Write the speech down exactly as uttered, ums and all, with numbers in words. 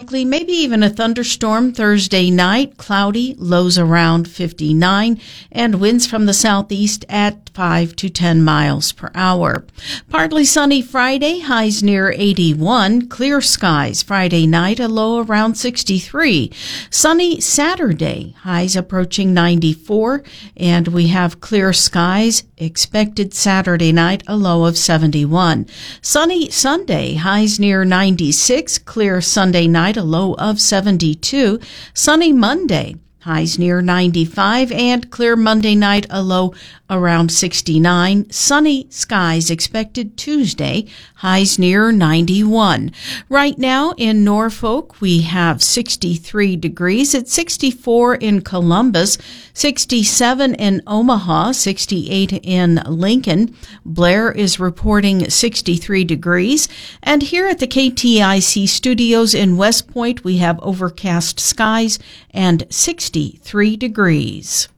likely, maybe even a thunderstorm Thursday night. Cloudy, lows around fifty-nine, and winds from the southeast at five to ten miles per hour. Partly sunny Friday, highs near eighty-one. Clear skies Friday night, a low around sixty-three. Sunny Saturday, highs approaching ninety-four, and we have clear skies expected Saturday night, a low of seventy-one. Sunny Sunday, highs near ninety-six. Clear Sunday night, a low of seventy-two. Sunny Monday, highs near ninety-five, and clear Monday night, a low around sixty-nine. Sunny skies expected Tuesday, highs near ninety-one. Right now in Norfolk, we have sixty-three degrees. It's sixty-four in Columbus, sixty-seven in Omaha, sixty-eight in Lincoln. Blair is reporting sixty-three degrees. And here at the K T I C studios in West Point, we have overcast skies and sixty-three degrees.